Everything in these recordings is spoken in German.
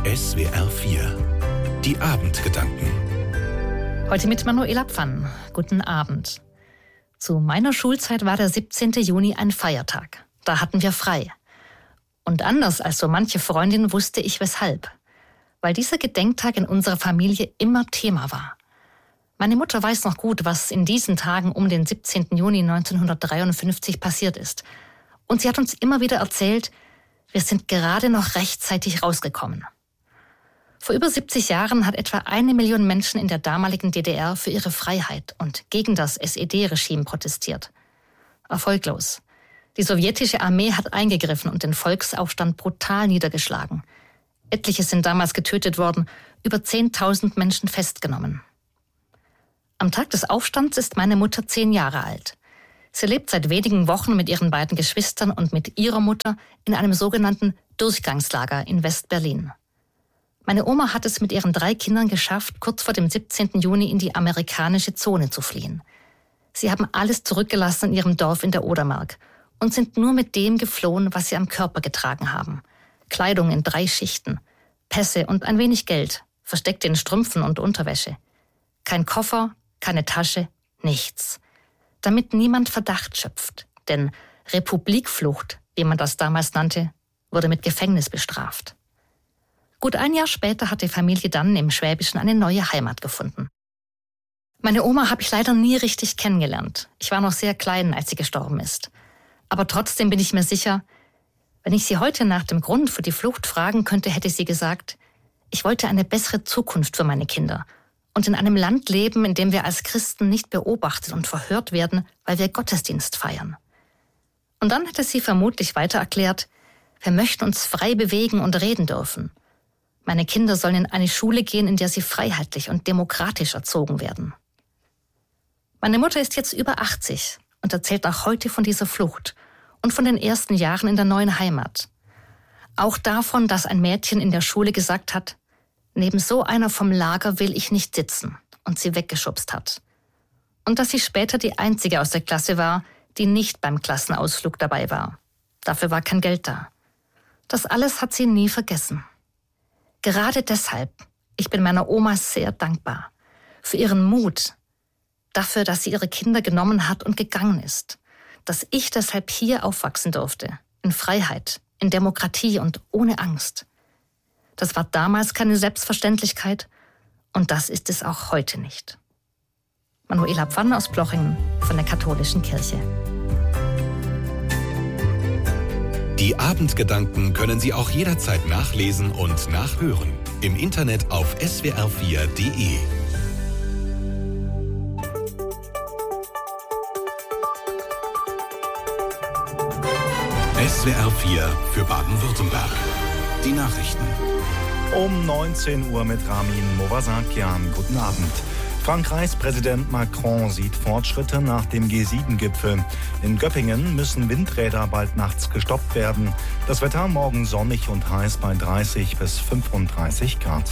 SWR 4. Die Abendgedanken. Heute mit Manuela Pfann. Guten Abend. Zu meiner Schulzeit war der 17. Juni ein Feiertag. Da hatten wir frei. Und anders als so manche Freundin wusste ich weshalb. Weil dieser Gedenktag in unserer Familie immer Thema war. Meine Mutter weiß noch gut, was in diesen Tagen um den 17. Juni 1953 passiert ist. Und sie hat uns immer wieder erzählt, wir sind gerade noch rechtzeitig rausgekommen. Vor über 70 Jahren hat etwa 1 Million Menschen in der damaligen DDR für ihre Freiheit und gegen das SED-Regime protestiert. Erfolglos. Die sowjetische Armee hat eingegriffen und den Volksaufstand brutal niedergeschlagen. Etliche sind damals getötet worden, über 10.000 Menschen festgenommen. Am Tag des Aufstands ist meine Mutter 10 Jahre alt. Sie lebt seit wenigen Wochen mit ihren beiden Geschwistern und mit ihrer Mutter in einem sogenannten Durchgangslager in West-Berlin. Meine Oma hat es mit ihren 3 Kindern geschafft, kurz vor dem 17. Juni in die amerikanische Zone zu fliehen. Sie haben alles zurückgelassen in ihrem Dorf in der Odermark und sind nur mit dem geflohen, was sie am Körper getragen haben. Kleidung in 3 Schichten, Pässe und ein wenig Geld, versteckt in Strümpfen und Unterwäsche. Kein Koffer, keine Tasche, nichts. Damit niemand Verdacht schöpft, denn Republikflucht, wie man das damals nannte, wurde mit Gefängnis bestraft. Gut ein Jahr später hat die Familie dann im Schwäbischen eine neue Heimat gefunden. Meine Oma habe ich leider nie richtig kennengelernt. Ich war noch sehr klein, als sie gestorben ist. Aber trotzdem bin ich mir sicher, wenn ich sie heute nach dem Grund für die Flucht fragen könnte, hätte sie gesagt, ich wollte eine bessere Zukunft für meine Kinder und in einem Land leben, in dem wir als Christen nicht beobachtet und verhört werden, weil wir Gottesdienst feiern. Und dann hätte sie vermutlich weiter erklärt, wir möchten uns frei bewegen und reden dürfen. Meine Kinder sollen in eine Schule gehen, in der sie freiheitlich und demokratisch erzogen werden. Meine Mutter ist jetzt über 80 und erzählt auch heute von dieser Flucht und von den ersten Jahren in der neuen Heimat. Auch davon, dass ein Mädchen in der Schule gesagt hat, neben so einer vom Lager will ich nicht sitzen und sie weggeschubst hat. Und dass sie später die einzige aus der Klasse war, die nicht beim Klassenausflug dabei war. Dafür war kein Geld da. Das alles hat sie nie vergessen. Gerade deshalb, ich bin meiner Oma sehr dankbar. Für ihren Mut, dafür, dass sie ihre Kinder genommen hat und gegangen ist. Dass ich deshalb hier aufwachsen durfte, in Freiheit, in Demokratie und ohne Angst. Das war damals keine Selbstverständlichkeit und das ist es auch heute nicht. Manuela Pfann aus Plochingen von der Katholischen Kirche. Die Abendgedanken können Sie auch jederzeit nachlesen und nachhören. Im Internet auf swr4.de. SWR 4 für Baden-Württemberg. Die Nachrichten. Um 19 Uhr mit Ramin Movasakian. Guten Abend. Frankreichs Präsident Macron sieht Fortschritte nach dem G7-Gipfel. In Göppingen müssen Windräder bald nachts gestoppt werden. Das Wetter morgen sonnig und heiß bei 30 bis 35 Grad.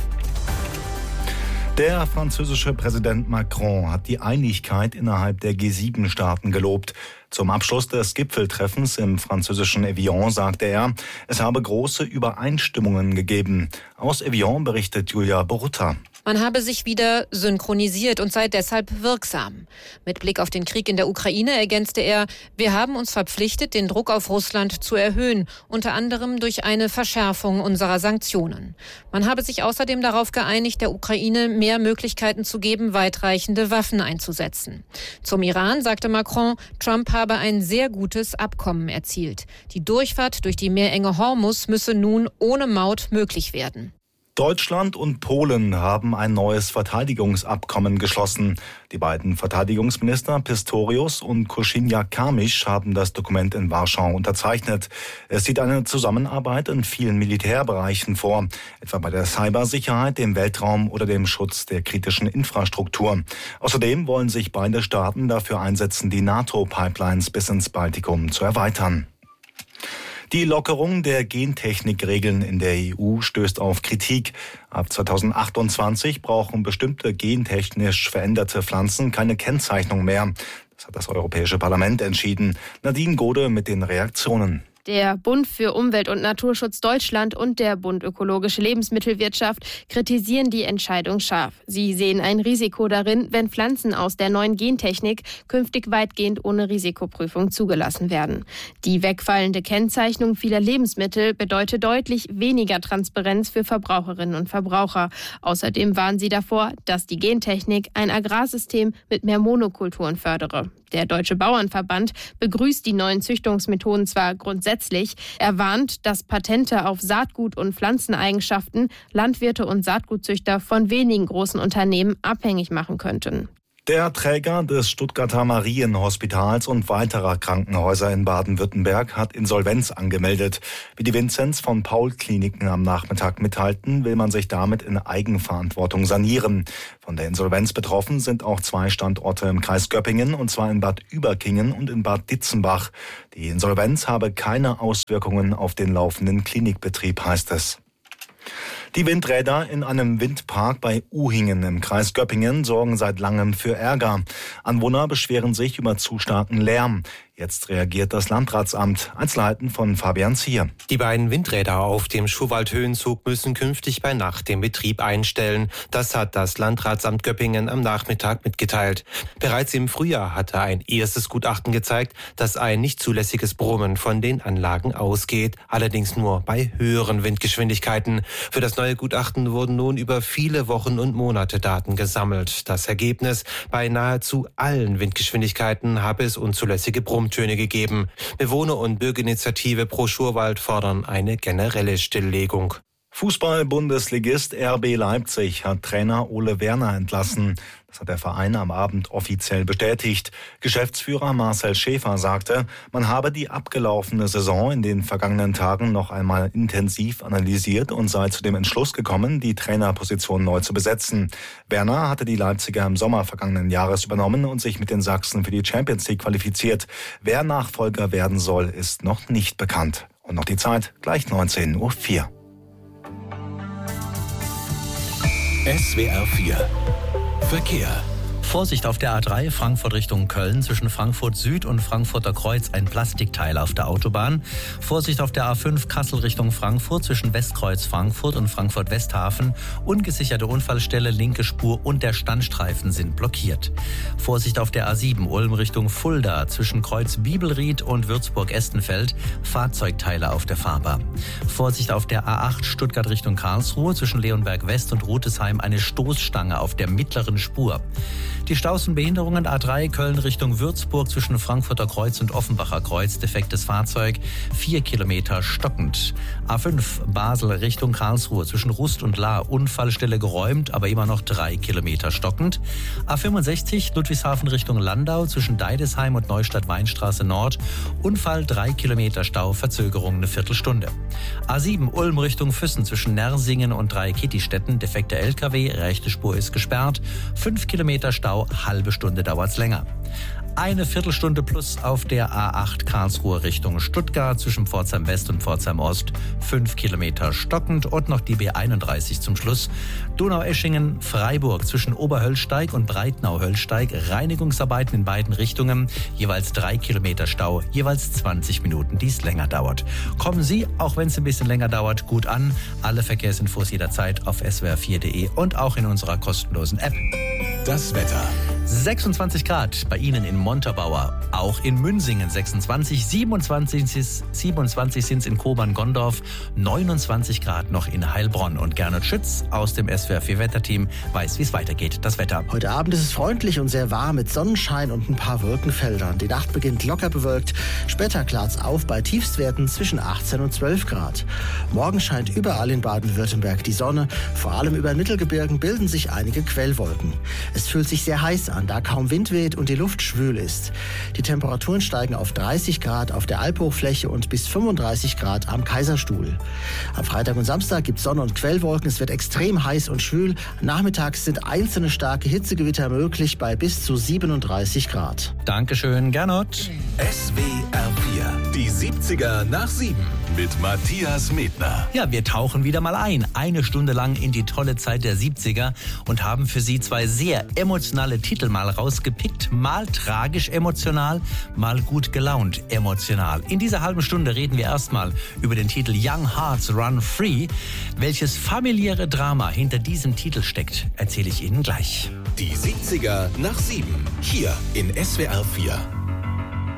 Der französische Präsident Macron hat die Einigkeit innerhalb der G7-Staaten gelobt. Zum Abschluss des Gipfeltreffens im französischen Evian sagte er, es habe große Übereinstimmungen gegeben. Aus Evian berichtet Julia Borutta. Man habe sich wieder synchronisiert und sei deshalb wirksam. Mit Blick auf den Krieg in der Ukraine ergänzte er, wir haben uns verpflichtet, den Druck auf Russland zu erhöhen, unter anderem durch eine Verschärfung unserer Sanktionen. Man habe sich außerdem darauf geeinigt, der Ukraine mehr Möglichkeiten zu geben, weitreichende Waffen einzusetzen. Zum Iran sagte Macron, Trump habe ein sehr gutes Abkommen erzielt. Die Durchfahrt durch die Meerenge Hormuz müsse nun ohne Maut möglich werden. Deutschland und Polen haben ein neues Verteidigungsabkommen geschlossen. Die beiden Verteidigungsminister Pistorius und Kosiniak-Kamysz haben das Dokument in Warschau unterzeichnet. Es sieht eine Zusammenarbeit in vielen Militärbereichen vor, etwa bei der Cybersicherheit, dem Weltraum oder dem Schutz der kritischen Infrastruktur. Außerdem wollen sich beide Staaten dafür einsetzen, die NATO-Pipelines bis ins Baltikum zu erweitern. Die Lockerung der Gentechnikregeln in der EU stößt auf Kritik. Ab 2028 brauchen bestimmte gentechnisch veränderte Pflanzen keine Kennzeichnung mehr. Das hat das Europäische Parlament entschieden. Nadine Gode mit den Reaktionen. Der Bund für Umwelt und Naturschutz Deutschland und der Bund Ökologische Lebensmittelwirtschaft kritisieren die Entscheidung scharf. Sie sehen ein Risiko darin, wenn Pflanzen aus der neuen Gentechnik künftig weitgehend ohne Risikoprüfung zugelassen werden. Die wegfallende Kennzeichnung vieler Lebensmittel bedeutet deutlich weniger Transparenz für Verbraucherinnen und Verbraucher. Außerdem warnen sie davor, dass die Gentechnik ein Agrarsystem mit mehr Monokulturen fördere. Der Deutsche Bauernverband begrüßt die neuen Züchtungsmethoden zwar grundsätzlich. Er warnt, dass Patente auf Saatgut- und Pflanzeneigenschaften Landwirte und Saatgutzüchter von wenigen großen Unternehmen abhängig machen könnten. Der Träger des Stuttgarter Marienhospitals und weiterer Krankenhäuser in Baden-Württemberg hat Insolvenz angemeldet. Wie die Vinzenz von Paul Kliniken am Nachmittag mitteilten, will man sich damit in Eigenverantwortung sanieren. Von der Insolvenz betroffen sind auch 2 Standorte im Kreis Göppingen, und zwar in Bad Überkingen und in Bad Ditzenbach. Die Insolvenz habe keine Auswirkungen auf den laufenden Klinikbetrieb, heißt es. Die Windräder in einem Windpark bei Uhingen im Kreis Göppingen sorgen seit langem für Ärger. Anwohner beschweren sich über zu starken Lärm. Jetzt reagiert das Landratsamt. Einzelheiten von Fabian Zier. Die beiden Windräder auf dem Schuhwald-Höhenzug müssen künftig bei Nacht den Betrieb einstellen. Das hat das Landratsamt Göppingen am Nachmittag mitgeteilt. Bereits im Frühjahr hatte ein erstes Gutachten gezeigt, dass ein nicht zulässiges Brummen von den Anlagen ausgeht. Allerdings nur bei höheren Windgeschwindigkeiten. Für das neue Gutachten wurden nun über viele Wochen und Monate Daten gesammelt. Das Ergebnis: bei nahezu allen Windgeschwindigkeiten habe es unzulässige Brummtöne gegeben. Bewohner und Bürgerinitiative Pro Schurwald fordern eine generelle Stilllegung. Fußball-Bundesligist RB Leipzig hat Trainer Ole Werner entlassen. Das hat der Verein am Abend offiziell bestätigt. Geschäftsführer Marcel Schäfer sagte, man habe die abgelaufene Saison in den vergangenen Tagen noch einmal intensiv analysiert und sei zu dem Entschluss gekommen, die Trainerposition neu zu besetzen. Werner hatte die Leipziger im Sommer vergangenen Jahres übernommen und sich mit den Sachsen für die Champions League qualifiziert. Wer Nachfolger werden soll, ist noch nicht bekannt. Und noch die Zeit, gleich 19:04 Uhr. SWR 4 Verkehr. Vorsicht auf der A3 Frankfurt Richtung Köln, zwischen Frankfurt Süd und Frankfurter Kreuz ein Plastikteil auf der Autobahn. Vorsicht auf der A5 Kassel Richtung Frankfurt, zwischen Westkreuz Frankfurt und Frankfurt Westhafen. Ungesicherte Unfallstelle, linke Spur und der Standstreifen sind blockiert. Vorsicht auf der A7 Ulm Richtung Fulda, zwischen Kreuz Bibelried und Würzburg-Estenfeld. Fahrzeugteile auf der Fahrbahn. Vorsicht auf der A8 Stuttgart Richtung Karlsruhe, zwischen Leonberg West und Rutesheim eine Stoßstange auf der mittleren Spur. Die Staus und Behinderungen: A3 Köln Richtung Würzburg, zwischen Frankfurter Kreuz und Offenbacher Kreuz, defektes Fahrzeug, 4 Kilometer stockend. A5 Basel Richtung Karlsruhe, zwischen Rust und Lahr, Unfallstelle geräumt, aber immer noch 3 Kilometer stockend. A65 Ludwigshafen Richtung Landau, zwischen Deidesheim und Neustadt-Weinstraße Nord, Unfall, 3 Kilometer Stau, Verzögerung eine Viertelstunde. A7 Ulm Richtung Füssen, zwischen Nersingen und Dreikitti-Städten, defekter LKW, rechte Spur ist gesperrt, 5 Kilometer Stau, halbe Stunde dauert's länger. Eine Viertelstunde plus auf der A8 Karlsruhe Richtung Stuttgart, zwischen Pforzheim West und Pforzheim Ost, 5 Kilometer stockend. Und noch die B31 zum Schluss. Donaueschingen Freiburg, zwischen Oberhöllsteig und Breitnau-Höllsteig, Reinigungsarbeiten in beiden Richtungen, jeweils 3 Kilometer Stau, jeweils 20 Minuten, die es länger dauert. Kommen Sie, auch wenn es ein bisschen länger dauert, gut an. Alle Verkehrsinfos jederzeit auf swr4.de und auch in unserer kostenlosen App. Das Wetter. 26 Grad bei Ihnen in Montabaur, auch in Münsingen 26, 27 sind es in Kobern-Gondorf, 29 Grad noch in Heilbronn. Und Gernot Schütz aus dem SWR4-Wetterteam weiß, wie es weitergeht. Das Wetter. Heute Abend ist es freundlich und sehr warm mit Sonnenschein und ein paar Wolkenfeldern. Die Nacht beginnt locker bewölkt, später klart's auf bei Tiefstwerten zwischen 18 und 12 Grad. Morgen scheint überall in Baden-Württemberg die Sonne, vor allem über Mittelgebirgen bilden sich einige Quellwolken. Es fühlt sich sehr heiß an, da kaum Wind weht und die Luft schwül ist. Die Temperaturen steigen auf 30 Grad auf der Alphochfläche und bis 35 Grad am Kaiserstuhl. Am Freitag und Samstag gibt es Sonne und Quellwolken. Es wird extrem heiß und schwül. Nachmittags sind einzelne starke Hitzegewitter möglich bei bis zu 37 Grad. Dankeschön, Gernot. SWR 4 Die 70er nach 7 mit Matthias Medner. Ja, wir tauchen wieder mal ein. Eine Stunde lang in die tolle Zeit der 70er und haben für Sie zwei sehr emotionale Titel mal rausgepickt. Mal tragisch emotional, mal gut gelaunt emotional. In dieser halben Stunde reden wir erstmal über den Titel Young Hearts Run Free. Welches familiäre Drama hinter diesem Titel steckt, erzähle ich Ihnen gleich. Die 70er nach 7. Hier in SWR 4.